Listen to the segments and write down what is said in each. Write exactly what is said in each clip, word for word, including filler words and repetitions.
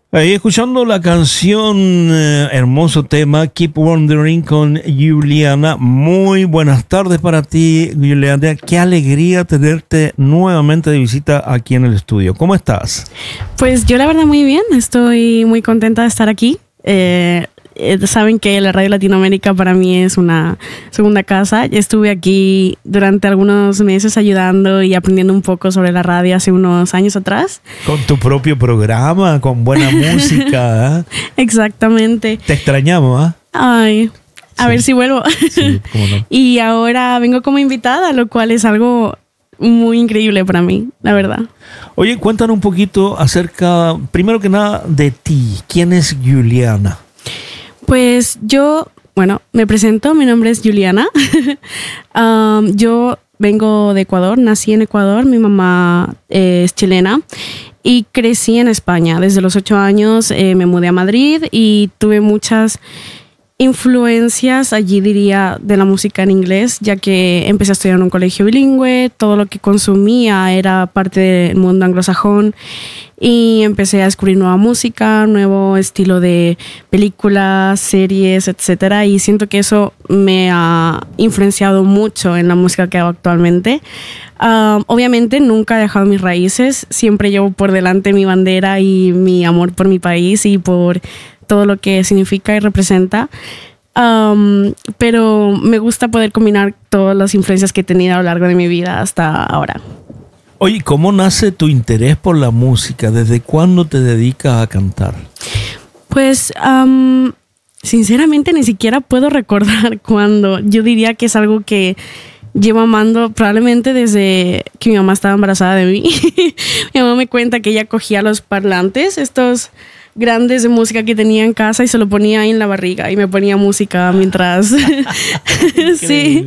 Ahí escuchando la canción, eh, hermoso tema, Keep Wondering con Juliana. Muy buenas tardes para ti, Juliana. Qué alegría tenerte nuevamente de visita aquí en el estudio. ¿Cómo estás? Pues yo la verdad muy bien, estoy muy contenta de estar aquí. Eh, eh, saben que la Radio Latinoamérica para mí es una segunda casa. Yo estuve aquí durante algunos meses ayudando y aprendiendo un poco sobre la radio hace unos años atrás. Con tu propio programa, con buena música. ¿eh? Exactamente. Te extrañamos, ¿ah? ¿eh? Ay, a sí. ver si vuelvo. Sí, cómo no. Y ahora vengo como invitada, lo cual es algo muy increíble para mí, la verdad. Oye, cuéntanos un poquito acerca, primero que nada, de ti. ¿Quién es Juliana? Pues yo, bueno, me presento, mi nombre es Juliana. um, yo vengo de Ecuador, nací en Ecuador, mi mamá eh, es chilena y crecí en España. Desde los ocho años eh, me mudé a Madrid y tuve muchas influencias, allí diría, de la música en inglés, ya que empecé a estudiar en un colegio bilingüe, todo lo que consumía era parte del mundo anglosajón y empecé a descubrir nueva música, nuevo estilo de películas, series, etcétera, y siento que eso me ha influenciado mucho en la música que hago actualmente. Um, obviamente nunca he dejado mis raíces, siempre llevo por delante mi bandera y mi amor por mi país y por todo lo que significa y representa, um, pero me gusta poder combinar todas las influencias que he tenido a lo largo de mi vida hasta ahora. Oye, ¿cómo nace tu interés por la música? ¿Desde cuándo te dedicas a cantar? Pues, um, sinceramente, ni siquiera puedo recordar cuándo. Yo diría que es algo que llevo amando probablemente desde que mi mamá estaba embarazada de mí. Mi mamá me cuenta que ella cogía los parlantes, estos grandes de música que tenía en casa y se lo ponía ahí en la barriga y me ponía música mientras. Sí.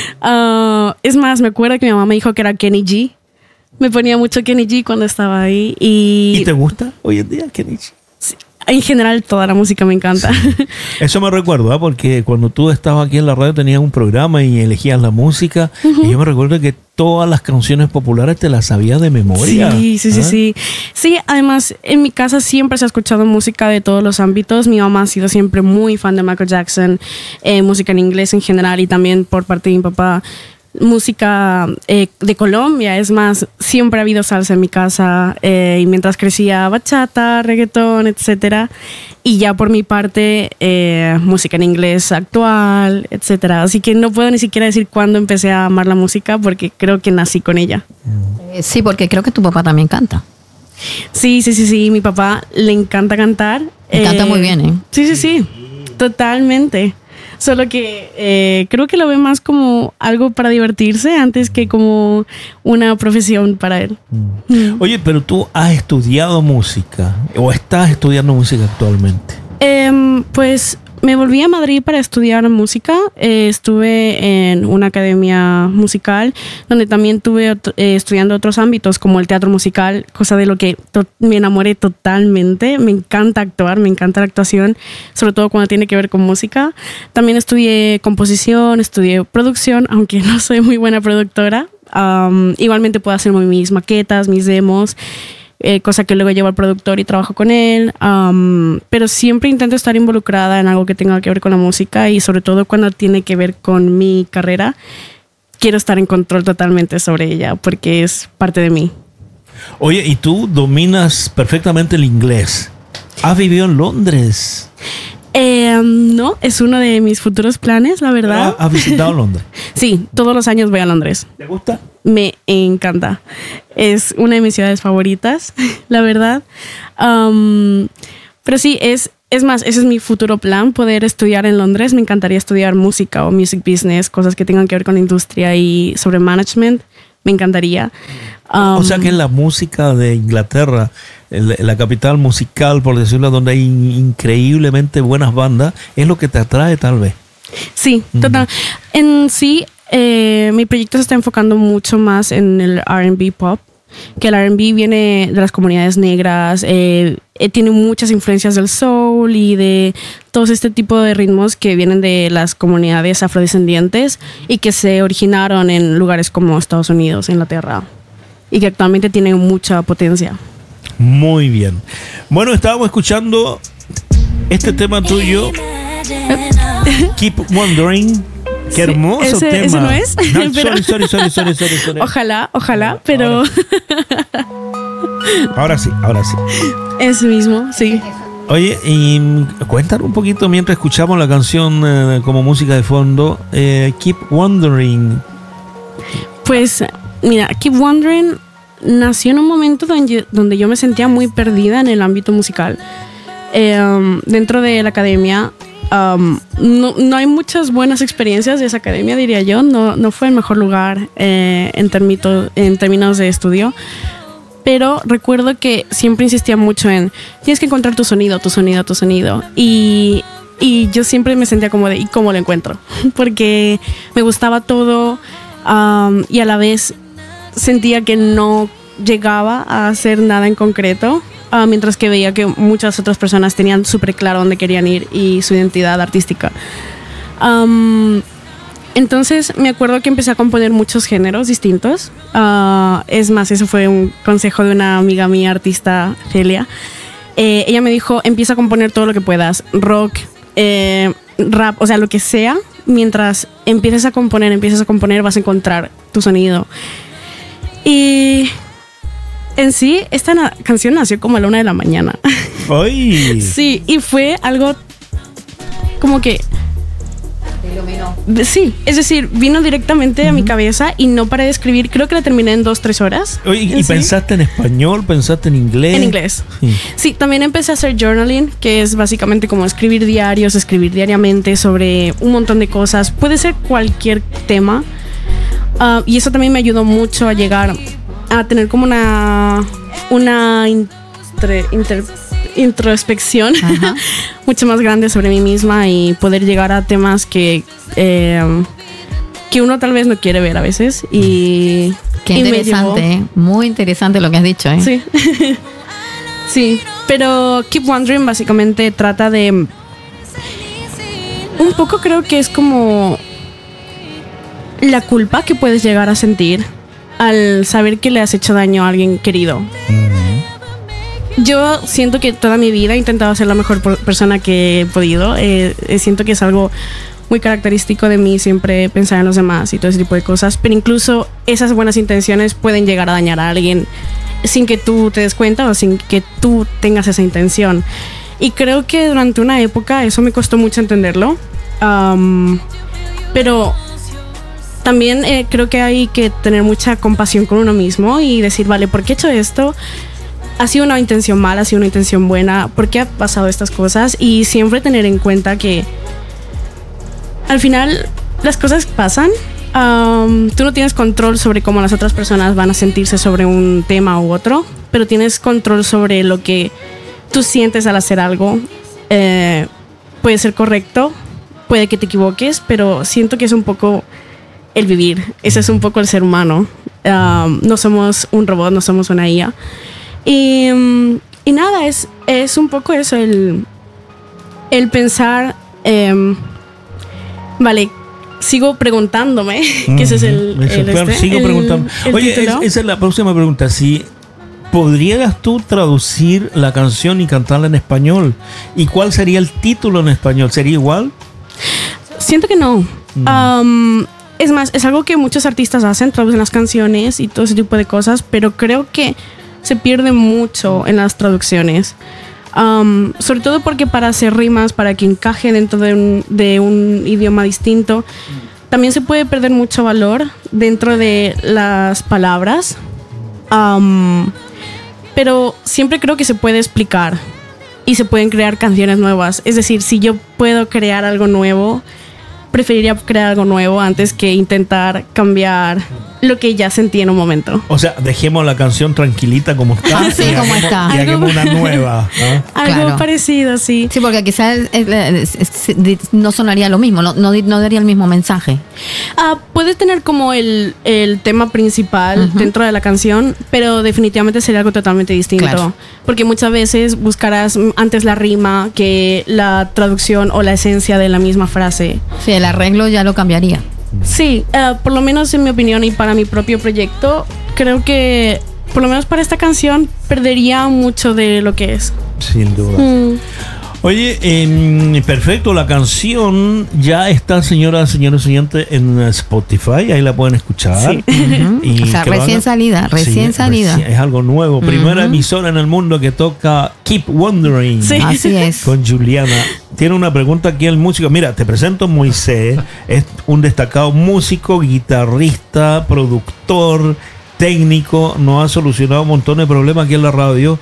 Uh, es más, me acuerdo que mi mamá me dijo que era Kenny G. Me ponía mucho Kenny G cuando estaba ahí. ¿Y, ¿Y te gusta hoy en día Kenny G? Sí, en general toda la música me encanta. Sí. Eso me recuerdo, ¿eh? Porque cuando tú estabas aquí en la radio tenías un programa y elegías la música. Uh-huh. Y yo me recuerdo que todas las canciones populares te las sabías de memoria. Sí, sí, ¿eh? sí, sí. Sí, además en mi casa siempre se ha escuchado música de todos los ámbitos. Mi mamá ha sido siempre muy fan de Michael Jackson, eh, música en inglés en general y también por parte de mi papá música eh, de Colombia. Es más, siempre ha habido salsa en mi casa eh, y mientras crecía bachata, reggaetón, etcétera. Y ya por mi parte eh, música en inglés actual, etcétera. Así que no puedo ni siquiera decir cuándo empecé a amar la música porque creo que nací con ella. Eh, sí, porque creo que tu papá también canta. Sí, sí, sí, sí. Mi papá le encanta cantar. Y canta eh, muy bien, ¿eh? Sí, sí, sí. Totalmente. Solo que eh, creo que lo ve más como algo para divertirse antes que como una profesión para él. Mm. Mm. Oye, pero tú has estudiado música o estás estudiando música actualmente. Eh, pues me volví a Madrid para estudiar música. Eh, estuve en una academia musical donde también estuve eh, estudiando otros ámbitos como el teatro musical, cosa de lo que to- me enamoré totalmente. Me encanta actuar, me encanta la actuación, sobre todo cuando tiene que ver con música. También estudié composición, estudié producción, aunque no soy muy buena productora. Um, igualmente puedo hacer mis maquetas, mis demos. Eh, cosa que luego llevo al productor y trabajo con él, um, pero siempre intento estar involucrada en algo que tenga que ver con la música y sobre todo cuando tiene que ver con mi carrera, quiero estar en control totalmente sobre ella porque es parte de mí. Oye, y tú dominas perfectamente el inglés. ¿Has vivido en Londres? Eh, no, es uno de mis futuros planes, la verdad. ¿Has visitado Londres? Sí, todos los años voy a Londres. ¿Te gusta? Me encanta. Es una de mis ciudades favoritas, la verdad. Um, pero sí, es, es más, ese es mi futuro plan, poder estudiar en Londres. Me encantaría estudiar música o music business, cosas que tengan que ver con la industria y sobre management. Me encantaría. Um, o sea que la música de Inglaterra, el, la capital musical, por decirlo, donde hay increíblemente buenas bandas, es lo que te atrae tal vez. Sí, total. Mm. En sí, eh, mi proyecto se está enfocando mucho más en el R and B pop, que el R and B viene de las comunidades negras, eh, eh, tiene muchas influencias del soul y de todo este tipo de ritmos que vienen de las comunidades afrodescendientes y que se originaron en lugares como Estados Unidos, Inglaterra, y que actualmente tienen mucha potencia. Muy bien. Bueno, estábamos escuchando este tema tuyo, Keep Wondering. Qué hermoso sí, ese, tema. ¿Ese no es? No, sorry, sorry, sorry, sorry, sorry, sorry. Ojalá, ojalá, pero... Ahora sí, ahora sí. Ese mismo, sí. Oye, y cuéntanos un poquito mientras escuchamos la canción eh, como música de fondo, eh, Keep Wondering. Pues, mira, Keep Wondering nació en un momento donde, donde yo me sentía muy perdida en el ámbito musical. Eh, um, dentro de la academia, um, no, no hay muchas buenas experiencias de esa academia, diría yo. No, no fue el mejor lugar eh, en, termito, en términos de estudio. Pero recuerdo que siempre insistía mucho en tienes que encontrar tu sonido, tu sonido, tu sonido. Y, y yo siempre me sentía como de ¿y cómo lo encuentro? Porque me gustaba todo um, y a la vez sentía que no llegaba a hacer nada en concreto, uh, mientras que veía que muchas otras personas tenían súper claro dónde querían ir y su identidad artística. Um, Entonces me acuerdo que empecé a componer muchos géneros distintos. Uh, es más, eso fue un consejo de una amiga mía, artista, Celia. Eh, ella me dijo, empieza a componer todo lo que puedas. Rock, eh, rap, o sea, lo que sea. Mientras empieces a componer, empieces a componer, vas a encontrar tu sonido. Y en sí, esta na- canción nació como a la una de la mañana. ¡Ay! Sí, y fue algo como que... Sí, es decir, vino directamente uh-huh. a mi cabeza y no paré de escribir. Creo que la terminé en dos, tres horas. Oye, ¿y ¿Sí? pensaste en español? ¿Pensaste en inglés? En inglés. Sí. sí, también empecé a hacer journaling, que es básicamente como escribir diarios, escribir diariamente sobre un montón de cosas. Puede ser cualquier tema. Uh, y eso también me ayudó mucho a llegar a tener como una, una intre, inter, introspección mucho más grande sobre mí misma y poder llegar a temas que, eh, que uno tal vez no quiere ver a veces. Y, Qué y interesante, me ¿eh? Muy interesante lo que has dicho. ¿eh? Sí. Sí, pero Keep Wondering básicamente trata de... Un poco creo que es como la culpa que puedes llegar a sentir al saber que le has hecho daño a alguien querido. Yo siento que toda mi vida he intentado ser la mejor persona que he podido. Eh, siento que es algo muy característico de mí, siempre pensar en los demás y todo ese tipo de cosas. Pero incluso esas buenas intenciones pueden llegar a dañar a alguien sin que tú te des cuenta o sin que tú tengas esa intención. Y creo que durante una época eso me costó mucho entenderlo. Um, pero también eh, creo que hay que tener mucha compasión con uno mismo y decir, vale, ¿por qué he hecho esto? ¿Ha sido una intención mala? ¿Ha sido una intención buena? ¿Por qué ha pasado estas cosas? Y siempre tener en cuenta que al final las cosas pasan. Um, tú no tienes control sobre cómo las otras personas van a sentirse sobre un tema u otro, pero tienes control sobre lo que tú sientes al hacer algo. Eh, puede ser correcto, puede que te equivoques, pero siento que es un poco el vivir. Ese es un poco el ser humano. Um, no somos un robot, no somos una I A. Y, y nada, es, es un poco eso, el, el pensar, eh, vale, sigo preguntándome, que ese es el, eso, el, claro, este, sigo el, preguntando. el Oye, es, esa es la próxima pregunta. Si ¿podrías tú traducir la canción y cantarla en español? ¿Y cuál sería el título en español? ¿Sería igual? Siento que no. Mm. Um, es más, es algo que muchos artistas hacen, traducen las canciones y todo ese tipo de cosas, pero creo que se pierde mucho en las traducciones. Um, sobre todo porque para hacer rimas, para que encaje dentro de un, de un idioma distinto, también se puede perder mucho valor dentro de las palabras. Um, pero siempre creo que se puede explicar y se pueden crear canciones nuevas. Es decir, si yo puedo crear algo nuevo, preferiría crear algo nuevo antes que intentar cambiar lo que ya sentí en un momento. O sea, dejemos la canción tranquilita como está. Ah, sí, y como hagamos, está. Y hagamos una nueva. ¿eh? Algo Claro. parecido, sí. Sí, porque quizás es- es- es- no sonaría lo mismo, no, no, no daría el mismo mensaje. Ah, puede tener como el, el tema principal Ujú. dentro de la canción, pero definitivamente sería algo totalmente distinto. Claro. Porque muchas veces buscarás antes la rima que la traducción o la esencia de la misma frase. Sí, el arreglo ya lo cambiaría. Sí, uh, por lo menos en mi opinión y para mi propio proyecto, creo que por lo menos para esta canción, perdería mucho de lo que es. Sin duda. Mm. Oye, eh, perfecto, la canción ya está, señoras, señores oyentes, en Spotify, ahí la pueden escuchar. Sí. Uh-huh. Y o sea, que lo recién hagan- salida, recién Sí, salida. recién- es algo nuevo. Primera Ujú. emisora en el mundo que toca Keep Wondering. Sí. Así es. Con Juliana. Tiene una pregunta aquí el músico. Mira, te presento Moisés. Es un destacado músico, guitarrista, productor, técnico. Nos ha solucionado un montón de problemas aquí en la radio.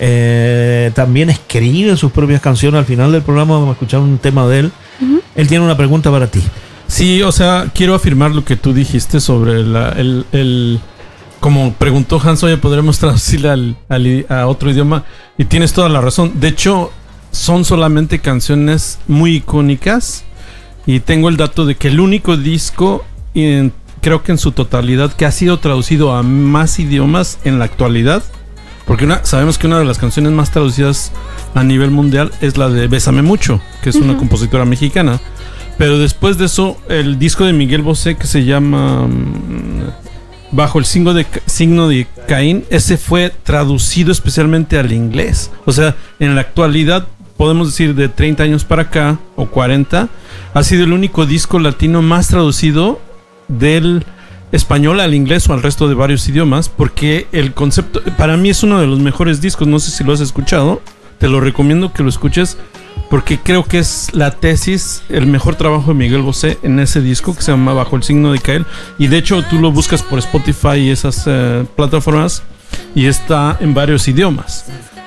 Eh, también escribe sus propias canciones. Al final del programa vamos a escuchar un tema de él. Ujú. Él tiene una pregunta para ti. Sí, o sea, quiero afirmar lo que tú dijiste sobre la, el, el... Como preguntó Hans, oye, ¿podremos traducirla al, al i- a otro idioma? Y tienes toda la razón. De hecho, son solamente canciones muy icónicas. Y tengo el dato de que el único disco, en- creo que en su totalidad, que ha sido traducido a más idiomas en la actualidad. Porque una, sabemos que una de las canciones más traducidas a nivel mundial es la de Bésame Mucho, que es una Ujú. compositora mexicana. Pero después de eso, el disco de Miguel Bosé que se llama mm, Bajo el signo de, Ca- signo de Caín, ese fue traducido especialmente al inglés. O sea, en la actualidad, podemos decir de treinta años para acá, o cuarenta, ha sido el único disco latino más traducido del español al inglés o al resto de varios idiomas, porque el concepto, para mí es uno de los mejores discos, no sé si lo has escuchado, te lo recomiendo que lo escuches, porque creo que es la tesis, el mejor trabajo de Miguel Bosé en ese disco que se llama Bajo el signo de Caín, y de hecho tú lo buscas por Spotify y esas eh, plataformas, y está en varios idiomas.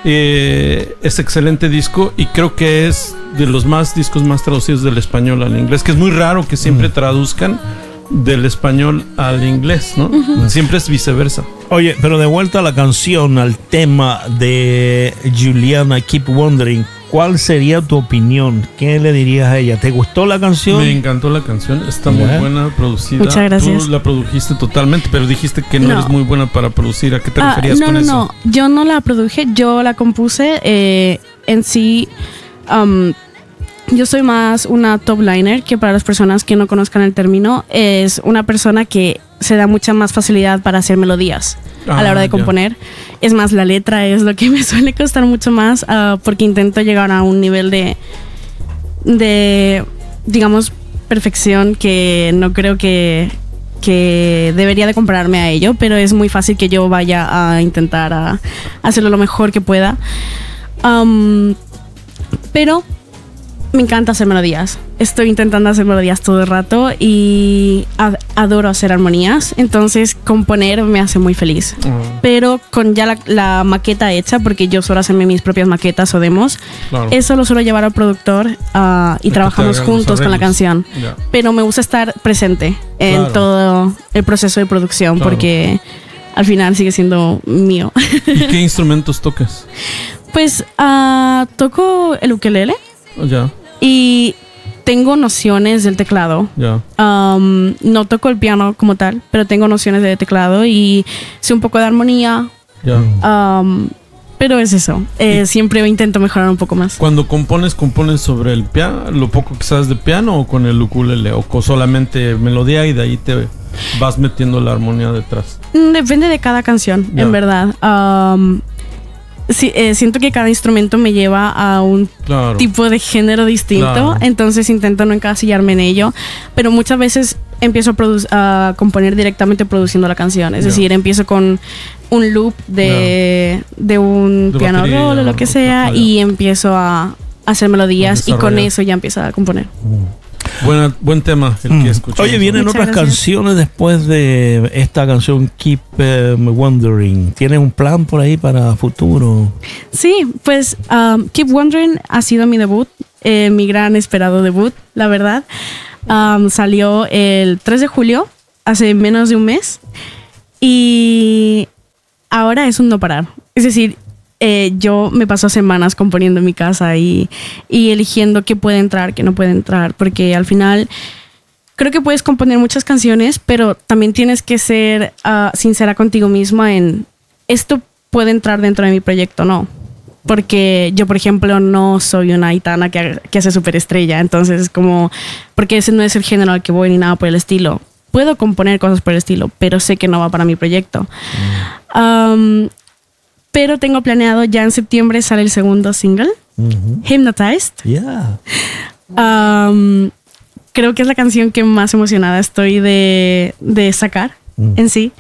Eh, es excelente disco y creo que es de los más discos más traducidos del español al inglés, que es muy raro que siempre traduzcan del español al inglés, ¿no? Siempre es viceversa. Oye, pero de vuelta a la canción, al tema de Juliana, Keep Wondering, ¿cuál sería tu opinión? ¿Qué le dirías a ella? ¿Te gustó la canción? Me encantó la canción, está Ya. muy buena, producida. Muchas gracias. Tú la produjiste totalmente, pero dijiste que no, No. eres muy buena para producir. ¿A qué te Ah, referías no, con no, eso? no. Yo no la produje, yo la compuse. eh, en sí, um, yo soy más una top liner, que para las personas que no conozcan el término, es una persona que se da mucha más facilidad para hacer melodías a la hora Ah, de ya. componer. Es más, la letra es lo que me suele costar mucho más, ah, porque intento llegar a un nivel de, de, digamos, perfección que no creo que, que debería de compararme a ello, pero es muy fácil que yo vaya a intentar a hacerlo lo mejor que pueda. Um, pero me encanta hacer melodías. Estoy intentando hacer melodías todo el rato y ad- adoro hacer armonías. Entonces componer me hace muy feliz. Ah, Pero con ya la, la maqueta hecha, porque yo suelo hacerme mis propias maquetas o demos, claro. eso lo suelo llevar al productor ah, y que te trabajamos hagan los juntos con la arreglos. canción. Ya. Pero me gusta estar presente en Claro. todo el proceso de producción, Claro. porque al final sigue siendo mío. ¿Y qué instrumentos tocas? Pues ah, toco el ukelele Oh, ya, y tengo nociones del teclado. ya. Um, no toco el piano como tal, pero tengo nociones de teclado y sé un poco de armonía. ya. um, pero es eso. Eh, siempre intento mejorar un poco más. Cuando compones, ¿compones sobre el piano, lo poco que sabes de piano o con el ukulele? ¿O con solamente melodía y de ahí te vas metiendo la armonía detrás? Mm, Depende de cada canción, Ya. en verdad. Um, sí, eh, siento que cada instrumento me lleva a un Claro. tipo de género distinto, Claro. entonces intento no encasillarme en ello, pero muchas veces empiezo a, produ- a componer directamente produciendo la canción, es Ya. decir, empiezo con un loop de, de un De piano batería, roll o lo que sea ajá, ya. y empiezo a hacer melodías y con desarrollar. eso ya empiezo a componer. Buena, buen tema el Mm. que escuchamos. Oye, vienen Muchas otras gracias. canciones después de esta canción Keep um, Wondering. ¿Tienes un plan por ahí para futuro? Sí, pues um, Keep Wondering ha sido mi debut, eh, mi gran esperado debut, la verdad. Um, salió el tres de julio, hace menos de un mes, y ahora es un no parar. Es decir, eh, yo me paso semanas componiendo en mi casa y, y eligiendo qué puede entrar, qué no puede entrar, porque al final creo que puedes componer muchas canciones, pero también tienes que ser ah, sincera contigo misma en esto puede entrar dentro de mi proyecto, no. Porque yo, por ejemplo, no soy una Aitana que, que hace superestrella, entonces es como, porque ese no es el género al que voy ni nada por el estilo. puedo componer cosas por el estilo, pero sé que no va para mi proyecto. Mm. Um, pero tengo planeado, ya en septiembre sale el segundo single, mm-hmm. Hypnotized. Yeah. Um, creo que es la canción que más emocionada estoy de, de sacar mm. en sí.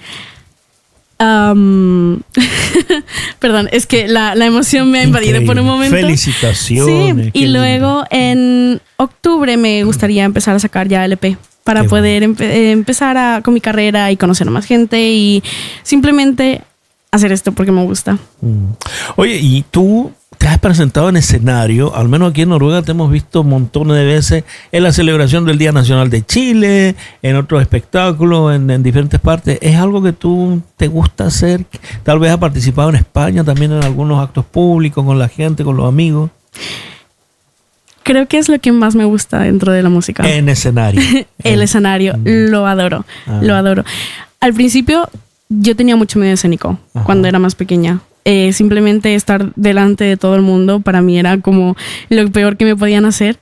Um, perdón, es que la, la emoción me ha invadido por un momento. Felicitaciones. Sí, y luego en octubre me gustaría empezar a sacar ya L P para qué poder empe- empezar a, con mi carrera y conocer a más gente y simplemente hacer esto porque me gusta. Mm. Oye, ¿y tú te has presentado en escenario? Al menos aquí en Noruega te hemos visto montones de veces en la celebración del Día Nacional de Chile, en otros espectáculos, en, en diferentes partes. ¿Es algo que tú te gusta hacer? Tal vez has participado en España también en algunos actos públicos con la gente, con los amigos. Creo que es lo que más me gusta dentro de la música. En escenario. El escenario, mm. lo adoro, ah. lo adoro. Al principio yo tenía mucho miedo escénico. Ajá. Cuando era más pequeña. Eh, simplemente estar delante de todo el mundo para mí era como lo peor que me podían hacer,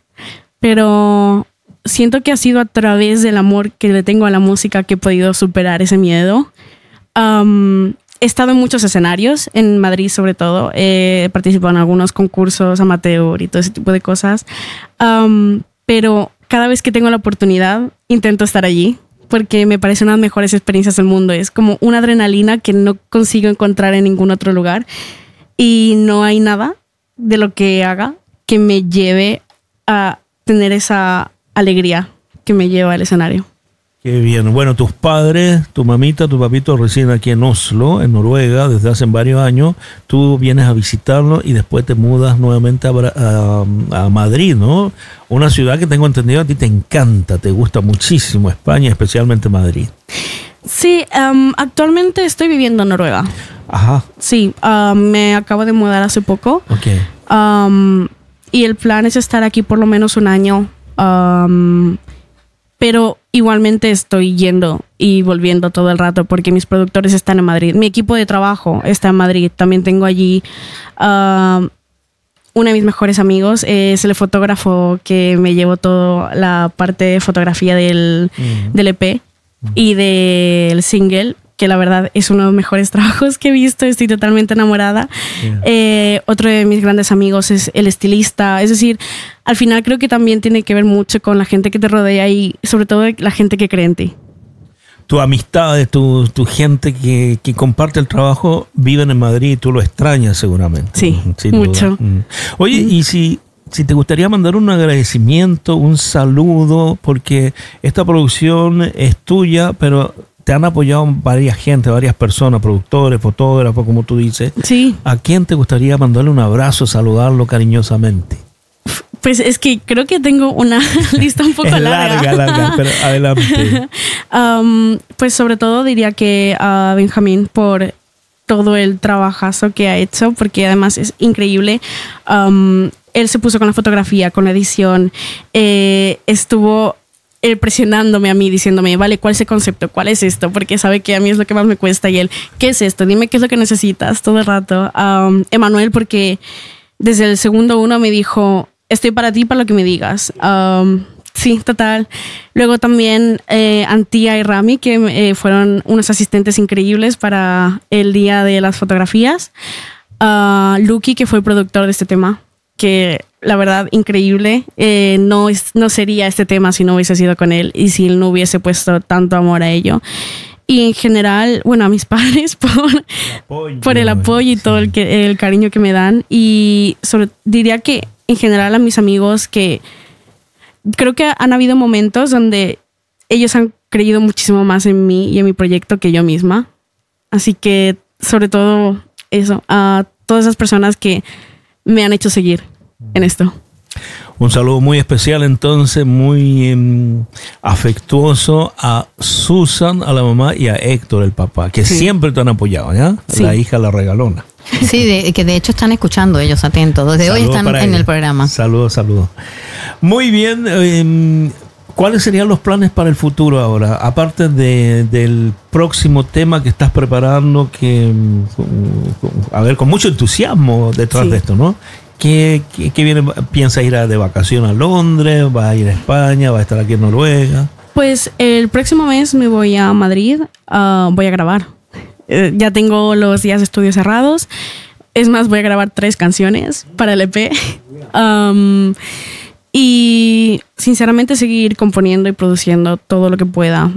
pero siento que ha sido a través del amor que le tengo a la música que he podido superar ese miedo. Um, he estado en muchos escenarios, en Madrid sobre todo, he participado en algunos concursos amateur y todo ese tipo de cosas, um, pero cada vez que tengo la oportunidad intento estar allí, porque me parecen unas mejores experiencias del mundo. Es como una adrenalina que no consigo encontrar en ningún otro lugar y no hay nada de lo que haga que me lleve a tener esa alegría que me lleva al escenario. Qué bien. Bueno, tus padres, tu mamita, tu papito residen aquí en Oslo, en Noruega, desde hace varios años. Tú vienes a visitarlos y después te mudas nuevamente a, a, a Madrid, ¿no? Una ciudad que tengo entendido a ti te encanta, te gusta muchísimo España, especialmente Madrid. Sí, um, actualmente estoy viviendo en Noruega. Ajá. Sí, uh, me acabo de mudar hace poco. Okay. Um, y el plan es estar aquí por lo menos un año. Um, pero igualmente estoy yendo y volviendo todo el rato porque mis productores están en Madrid. Mi equipo de trabajo está en Madrid. También tengo allí uh, uno de mis mejores amigos. Es el fotógrafo que me llevó toda la parte de fotografía del, mm. del E P mm. y del single, que la verdad es uno de los mejores trabajos que he visto. Estoy totalmente enamorada. Yeah. Eh, otro de mis grandes amigos es el estilista. Es decir, al final creo que también tiene que ver mucho con la gente que te rodea y sobre todo la gente que cree en ti. Tu amistad, tu, tu gente que, que comparte el trabajo viven en Madrid y tú lo extrañas seguramente. Sí, sin mucho. Duda. Oye, mm. y si... Si te gustaría mandar un agradecimiento, un saludo, porque esta producción es tuya, pero te han apoyado varias gente, varias personas, productores, fotógrafos, como tú dices. Sí. ¿A quién te gustaría mandarle un abrazo, saludarlo cariñosamente? Pues es que creo que tengo una lista un poco es larga. larga, larga, pero adelante. um, pues sobre todo diría que a Benjamín por todo el trabajazo que ha hecho, porque además es increíble. Um, él se puso con la fotografía, con la edición, eh, estuvo él presionándome a mí, diciéndome, vale, ¿cuál es el concepto? ¿Cuál es esto? Porque sabe que a mí es lo que más me cuesta. Y él, ¿qué es esto? Dime qué es lo que necesitas todo el rato. Um, Emanuel, porque desde el segundo uno me dijo, estoy para ti, para lo que me digas. Um, sí, total. Luego también eh, Antía y Rami, que eh, fueron unos asistentes increíbles para el día de las fotografías. Uh, Lucky, que fue el productor de este tema, que la verdad, increíble. Eh, no, es, no sería este tema si no hubiese sido con él y si él no hubiese puesto tanto amor a ello. Y en general, bueno, a mis padres por, apoyo, por el apoyo y sí. todo el, que, el cariño que me dan. Y sobre, diría que en general a mis amigos, que creo que han habido momentos donde ellos han creído muchísimo más en mí y en mi proyecto que yo misma. Así que sobre todo eso, a todas esas personas que me han hecho seguir en esto. Un saludo muy especial entonces, muy eh, afectuoso a Susan, a la mamá, y a Héctor, el papá, que sí. siempre te han apoyado, ¿ya? Sí. La hija, la regalona. Sí, de, que de hecho están escuchando ellos, atentos. Desde saludos hoy están en ella. El programa. Saludos, saludos. Muy bien. Eh, ¿Cuáles serían los planes para el futuro ahora? Aparte de, del próximo tema que estás preparando, que, a ver, con mucho entusiasmo detrás sí. de esto, ¿no? ¿Qué, qué, qué viene? ¿Piensa ir a, de vacación a Londres? ¿Va a ir a España? ¿Va a estar aquí en Noruega? Pues el próximo mes me voy a Madrid, uh, voy a grabar. Uh, ya tengo los días de estudio cerrados. Es más, voy a grabar tres canciones para el E P. Um, y sinceramente seguir componiendo y produciendo todo lo que pueda.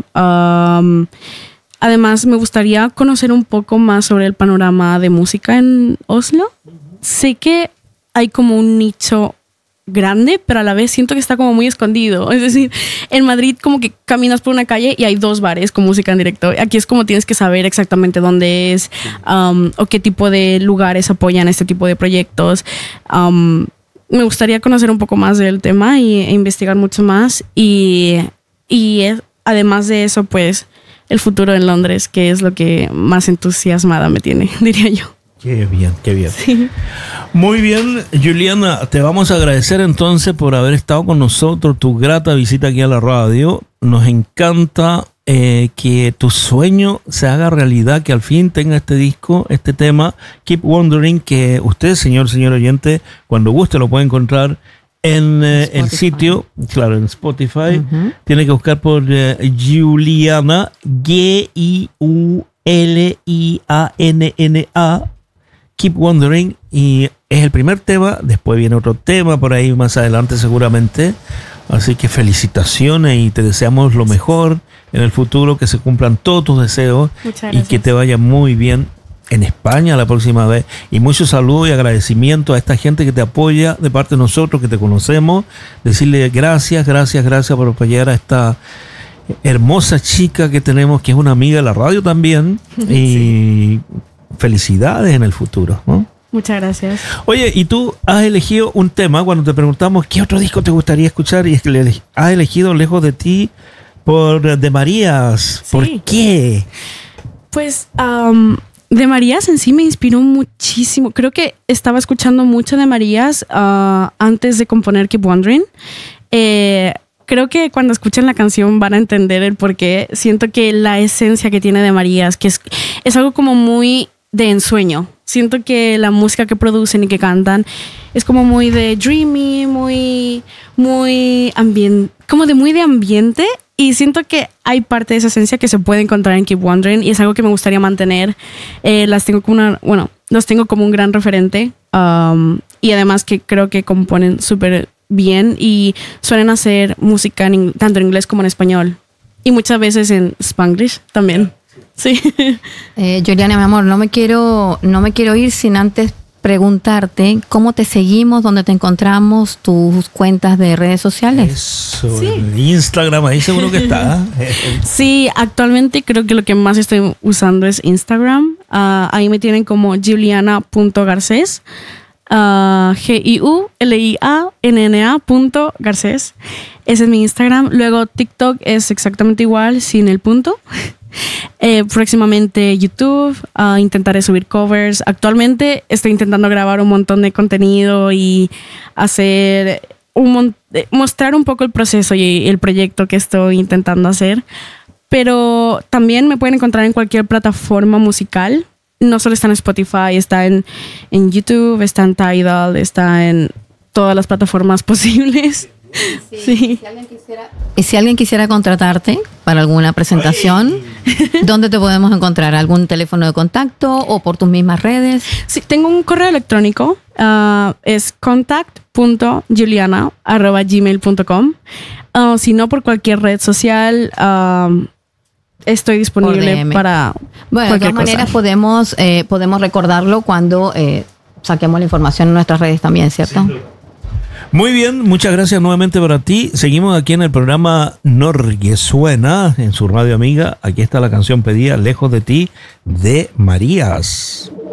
Um, además, me gustaría conocer un poco más sobre el panorama de música en Oslo. Sé que hay como un nicho grande, pero a la vez siento que está como muy escondido. Es decir, en Madrid como que caminas por una calle y hay dos bares con música en directo. Aquí es como tienes que saber exactamente dónde es, um, o qué tipo de lugares apoyan este tipo de proyectos. Um, me gustaría conocer un poco más del tema y, e investigar mucho más. Y, y es, además de eso, pues el futuro en Londres, que es lo que más entusiasmada me tiene, diría yo. Qué bien, qué bien. Sí. Muy bien, Juliana, te vamos a agradecer entonces por haber estado con nosotros, tu grata visita aquí a la radio. Nos encanta eh, que tu sueño se haga realidad, que al fin tenga este disco, este tema, Keep Wondering, que usted, señor, señor oyente, cuando guste lo puede encontrar en eh, el sitio, claro, en Spotify. Uh-huh. Tiene que buscar por eh, Juliana, G I U L I A N N A, Keep Wondering, y es el primer tema. Después viene otro tema por ahí más adelante seguramente, así que felicitaciones y te deseamos lo mejor en el futuro, que se cumplan todos tus deseos y que te vaya muy bien en España la próxima vez. Y mucho saludo y agradecimiento a esta gente que te apoya de parte de nosotros, que te conocemos. Decirle gracias, gracias, gracias por apoyar a esta hermosa chica que tenemos, que es una amiga de la radio también. Sí. Y felicidades en el futuro, ¿no? Muchas gracias. Oye, y tú has elegido un tema cuando te preguntamos qué otro disco te gustaría escuchar, y es que le has elegido Lejos de ti por De Marías. Sí. ¿Por qué? Pues um, De Marías en sí me inspiró muchísimo. Creo que estaba escuchando mucho de Marías uh, antes de componer Keep Wondering. Eh, creo que cuando escuchen la canción van a entender el por qué. Siento que la esencia que tiene De Marías, que es, es algo como muy de ensueño. Siento que la música que producen y que cantan es como muy de dreamy, muy, muy ambiente, como de muy de ambiente. Y siento que hay parte de esa esencia que se puede encontrar en Keep Wondering, y es algo que me gustaría mantener. Eh, las tengo como una, bueno, los tengo como un gran referente, um, y además que creo que componen súper bien y suelen hacer música en, tanto en inglés como en español, y muchas veces en Spanglish también. Sí. Eh, Juliana, mi amor, no me quiero, no me quiero ir sin antes preguntarte cómo te seguimos, dónde te encontramos, tus cuentas de redes sociales. Eso, sí. En Instagram, ahí seguro que está. Sí, actualmente creo que lo que más estoy usando es Instagram. Uh, ahí me tienen como juliana punto garcés. Uh, G I U L I A N N A punto Garcés. Ese es mi Instagram. Luego TikTok es exactamente igual, sin el punto. Eh, próximamente YouTube, uh, intentaré subir covers. Actualmente estoy intentando grabar un montón de contenido y hacer un mon- mostrar un poco el proceso y el proyecto que estoy intentando hacer. Pero también me pueden encontrar en cualquier plataforma musical. No solo está en Spotify, está en, en YouTube, está en Tidal, está en todas las plataformas posibles. Sí, sí. Si alguien quisiera, y si alguien quisiera contratarte para alguna presentación, ¿dónde te podemos encontrar? ¿Algún teléfono de contacto o por tus mismas redes? Sí, tengo un correo electrónico, uh, es contact punto juliana arroba gmail punto com. Uh, si no, por cualquier red social, uh, estoy disponible para bueno, cualquier de todas maneras cosa. podemos, eh, podemos recordarlo cuando eh, saquemos la información en nuestras redes también, ¿cierto? Sí. Muy bien, muchas gracias nuevamente para ti. Seguimos aquí en el programa Norge Suena, en su radio amiga. Aquí está la canción pedida, Lejos de ti, de Marías.